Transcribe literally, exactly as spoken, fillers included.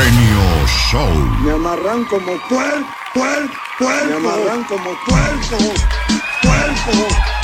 Genio Show. Me amarran como puer, puer, puerco. Me amarran como puerco, puerco.